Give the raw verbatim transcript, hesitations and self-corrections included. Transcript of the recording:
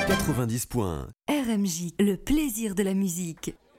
quatre-vingt-dix points un. R M J, le plaisir de la musique.